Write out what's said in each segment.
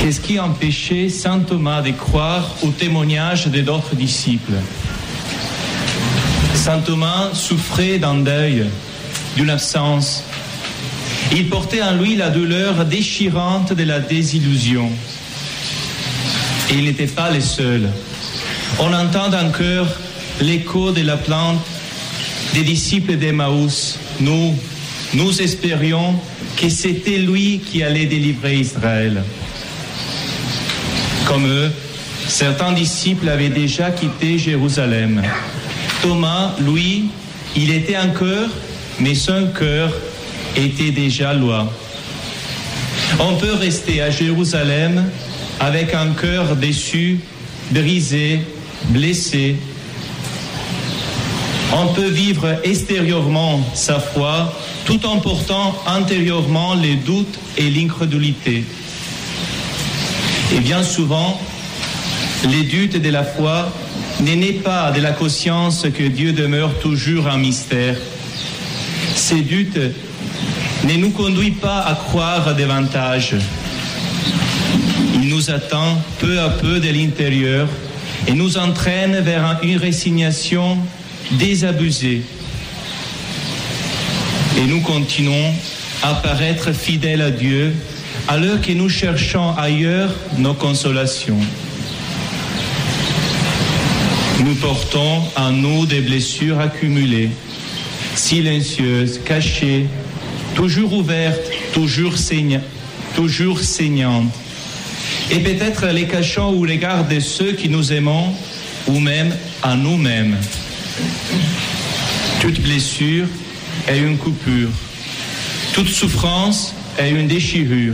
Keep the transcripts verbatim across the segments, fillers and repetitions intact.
Qu'est-ce qui empêchait saint Thomas de croire au témoignage de d'autres disciples? Saint Thomas souffrait d'un deuil, d'une absence. Il portait en lui la douleur déchirante de la désillusion. Et il n'était pas le seul. On entend encore l'écho de la plainte des disciples d'Emmaüs. Nous, nous espérions que c'était lui qui allait délivrer Israël. Comme eux, certains disciples avaient déjà quitté Jérusalem. Thomas, lui, il était encore, mais son cœur était déjà loin. On peut rester à Jérusalem avec un cœur déçu, brisé, blessé. On peut vivre extérieurement sa foi tout en portant intérieurement les doutes et l'incrédulité. Et bien souvent, les doutes de la foi ne naissent pas de la conscience que Dieu demeure toujours un mystère. Ces doutes ne nous conduisent pas à croire davantage. Il nous attend peu à peu de l'intérieur et nous entraîne vers une résignation désabusée. Et nous continuons à paraître fidèles à Dieu alors que nous cherchons ailleurs nos consolations. Nous portons en nous des blessures accumulées, silencieuses, cachées, toujours ouvertes, toujours, saigna- toujours saignantes. Et peut-être les cachons au regard de ceux qui nous aimons ou même à nous-mêmes. Toute blessure est une coupure. Toute souffrance est une déchirure.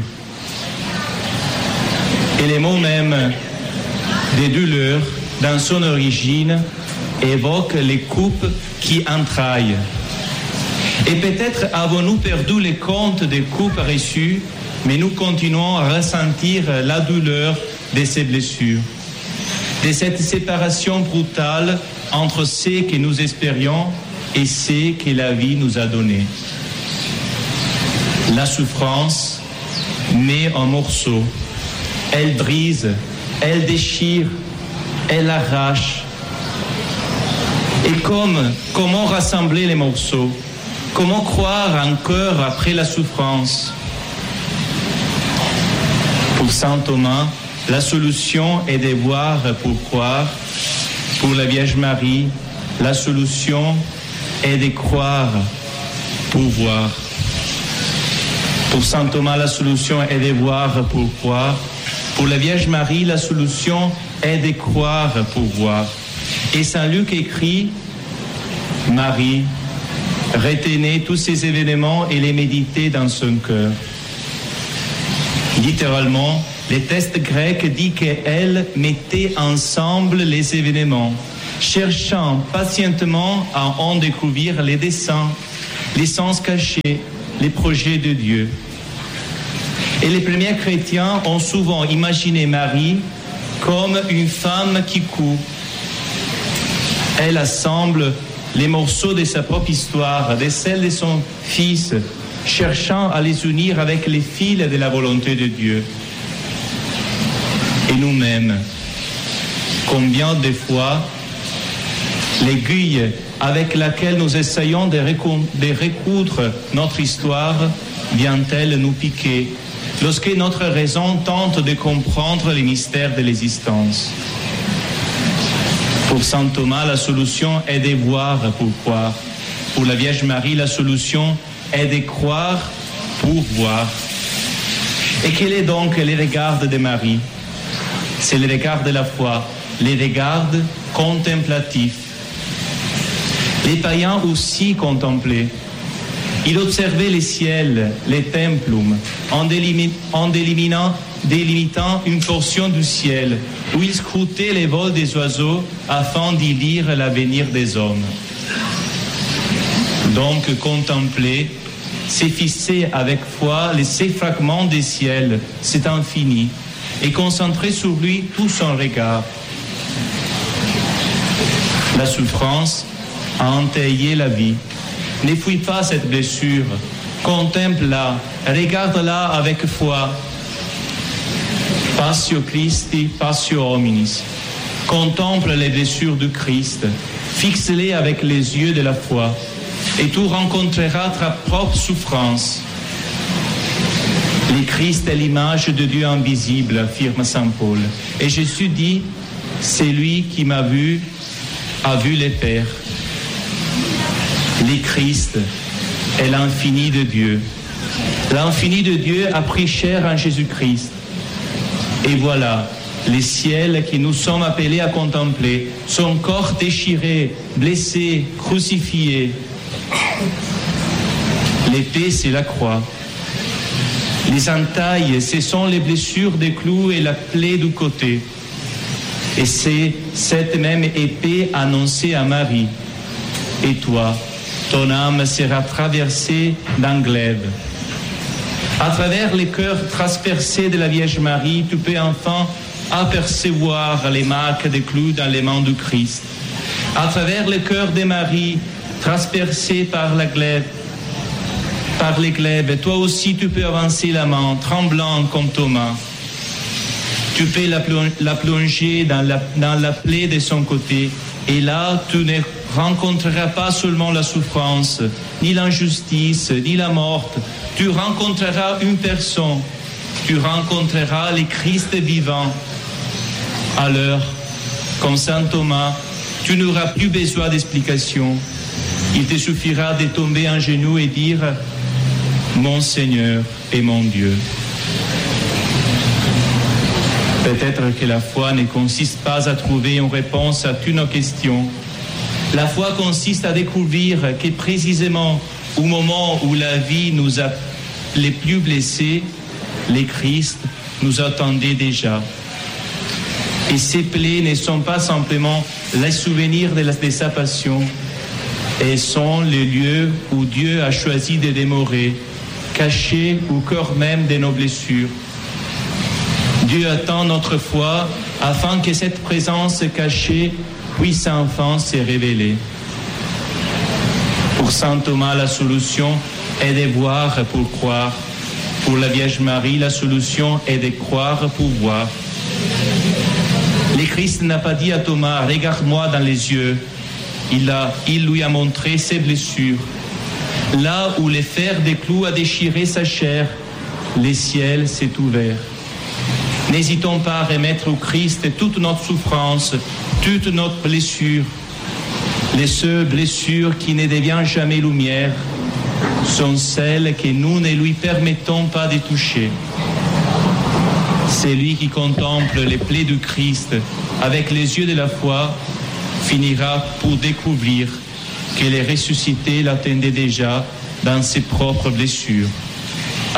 Et les mots mêmes des douleurs, dans son origine, évoquent les coupes qui entraillent. Et peut-être avons-nous perdu les comptes des coupes reçues, mais nous continuons à ressentir la douleur de ces blessures, de cette séparation brutale entre ce que nous espérions et ce que la vie nous a donné. La souffrance met en morceaux, elle brise, elle déchire, elle arrache. Et comme, comment rassembler les morceaux? Comment croire encore après la souffrance? Pour saint Thomas, la solution est de voir pour croire. Pour la Vierge Marie, la solution est de croire pour voir. Pour saint Thomas, la solution est de voir pour croire. Pour la Vierge Marie, la solution est de croire pour voir. Et saint Luc écrit, Marie, retenez tous ces événements et les méditez dans son cœur. Littéralement, le texte grec dit qu'elle mettait ensemble les événements, cherchant patiemment à en découvrir les desseins, les sens cachés, les projets de Dieu. Et les premiers chrétiens ont souvent imaginé Marie comme une femme qui coud. Elle assemble les morceaux de sa propre histoire, de celle de son fils, cherchant à les unir avec les fils de la volonté de Dieu. Et nous-mêmes, combien de fois l'aiguille avec laquelle nous essayons de, recou- de recoudre notre histoire vient-elle nous piquer lorsque notre raison tente de comprendre les mystères de l'existence? Pour saint Thomas, la solution est de voir pour croire. Pour la Vierge Marie, la solution est de croire pour voir. Et quel est donc le regard de Marie? C'est le regard de la foi, le regard contemplatif. Les païens aussi contemplaient. Ils observaient les ciels, les templum, en, délimi- en délimitant, délimitant une portion du ciel, où ils scrutaient les vols des oiseaux afin d'y lire l'avenir des hommes. Donc contempler, c'est fixer avec foi les ces fragments des ciels, c'est infini, et concentrer sur lui tout son regard. La souffrance a entaillé la vie. Ne fuis pas cette blessure, contemple-la, regarde-la avec foi. Passio Christi, passio hominis. Contemple les blessures du Christ, fixe-les avec les yeux de la foi, et tu rencontreras ta propre souffrance. Le Christ est l'image de Dieu invisible, affirme saint Paul. Et Jésus dit, c'est lui qui m'a vu, a vu le Père. Le Christ est l'infini de Dieu. L'infini de Dieu a pris chair en Jésus-Christ. Et voilà, les ciels que nous sommes appelés à contempler, son corps déchiré, blessé, crucifié. L'épée, c'est la croix. Les entailles, ce sont les blessures des clous et la plaie du côté. Et c'est cette même épée annoncée à Marie. Et toi, ton âme sera traversée d'un glaive. À travers les cœurs transpercés de la Vierge Marie, tu peux enfin apercevoir les marques des clous dans les mains du Christ. À travers le cœur de Marie, transpercé par la glaive, par les glaives, toi aussi tu peux avancer la main, tremblant comme Thomas. Tu peux la, plong- la plonger dans la, dans la plaie de son côté, et là tu ne rencontreras pas seulement la souffrance, ni l'injustice, ni la mort. Tu rencontreras une personne, tu rencontreras le Christ vivant. Alors, comme saint Thomas, tu n'auras plus besoin d'explication. Il te suffira de tomber en genoux et dire « Mon Seigneur et mon Dieu ». Peut-être que la foi ne consiste pas à trouver une réponse à toutes nos questions. La foi consiste à découvrir que précisément au moment où la vie nous a les plus blessés, le Christ nous attendait déjà. Et ces plaies ne sont pas simplement les souvenirs de, la, de sa passion, elles sont les lieux où Dieu a choisi de demeurer, cachés au cœur même de nos blessures. Dieu attend notre foi afin que cette présence cachée puisse enfin se révéler. Pour saint Thomas, la solution est de voir pour croire. Pour la Vierge Marie, la solution est de croire pour voir. Le Christ n'a pas dit à Thomas, regarde-moi dans les yeux. Il, a, il lui a montré ses blessures. Là où le fer des clous a déchiré sa chair, le ciel s'est ouvert. N'hésitons pas à remettre au Christ toute notre souffrance, toute notre blessure. Les seules blessures qui ne deviennent jamais lumière sont celles que nous ne lui permettons pas de toucher. C'est lui qui contemple les plaies du Christ avec les yeux de la foi, finira pour découvrir que le ressuscité l'attendait déjà dans ses propres blessures.